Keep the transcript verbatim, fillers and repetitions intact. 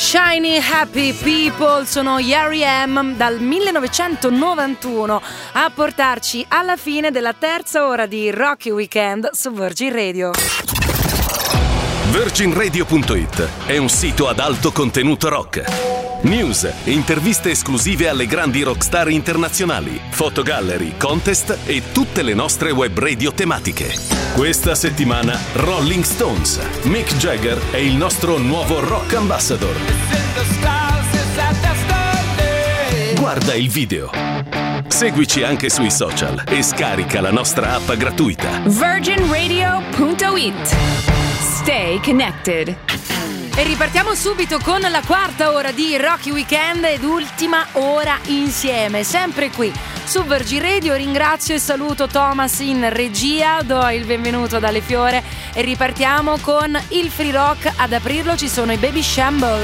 Shiny Happy People sono gli R E M dal millenovecentonovantuno a portarci alla fine della terza ora di Rocky Weekend su Virgin Radio. Virgin Radio punto it è un sito ad alto contenuto rock. News, interviste esclusive alle grandi rockstar internazionali, fotogallery, contest e tutte le nostre web radio tematiche. Questa settimana Rolling Stones. Mick Jagger è il nostro nuovo rock ambassador. Guarda il video. Seguici anche sui social e scarica la nostra app gratuita. Virgin Radio punto it. Stay connected. E ripartiamo subito con la quarta ora di Rocky Weekend ed ultima ora insieme, sempre qui su Virgin Radio. Ringrazio e saluto Thomas in regia, do il benvenuto ad Ale Fiore e ripartiamo con il free rock. Ad aprirlo ci sono i Baby Shambles.